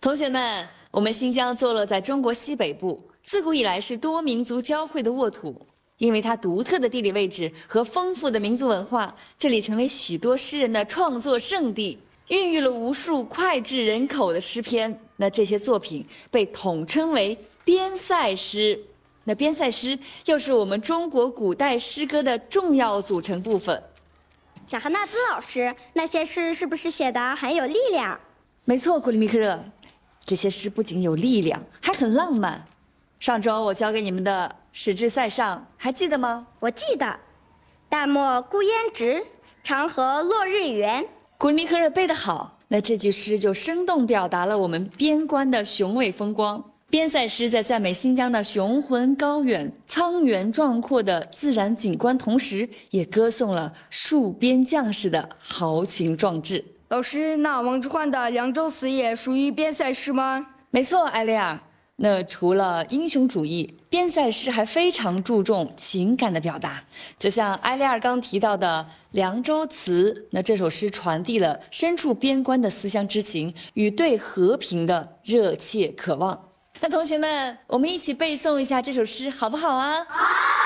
同学们，我们新疆坐落在中国西北部，自古以来是多民族交汇的沃土。因为它独特的地理位置和丰富的民族文化，这里成为许多诗人的创作圣地，孕育了无数脍炙人口的诗篇。那这些作品被统称为边塞诗。那边塞诗又是我们中国古代诗歌的重要组成部分。 小哈纳兹老师，那些诗是不是写得很有力量？ 没错，古里米克热，这些诗不仅有力量，还很浪漫。上周我教给你们的《使至塞上》，还记得吗？ 我记得，大漠孤烟直，长河落日圆。 古里米克热背得好，那这句诗就生动表达了我们边关的雄伟风光。边塞诗在赞美新疆的雄浑高远、苍原壮阔的自然景观，同时也歌颂了戍边将士的豪情壮志。 老师，那王之涣的《凉州词》也属于边塞诗吗？ 没错，艾丽尔。那除了英雄主义，边塞诗还非常注重情感的表达。就像埃利尔刚提到的《凉州词》，那这首诗传递了身处边关的思乡之情与对和平的热切渴望。那同学们，我们一起背诵一下这首诗，好不好啊？好。